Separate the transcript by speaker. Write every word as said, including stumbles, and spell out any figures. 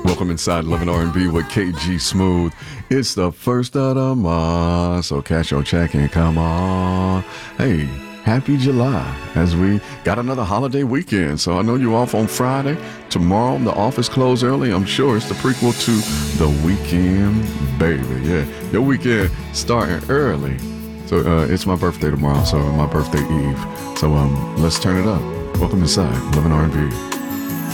Speaker 1: Welcome inside Love and R and B with K G Smooth. It's the first of the month, so cash your check and come on. Hey, happy July as we got another holiday weekend. So I know you're off on Friday. Tomorrow the office closed early. I'm sure it's the prequel to The Weekend, baby. Yeah, your weekend starting early. So uh, it's my birthday tomorrow, so my birthday eve. So um, let's turn it up. Welcome inside Love and R and B.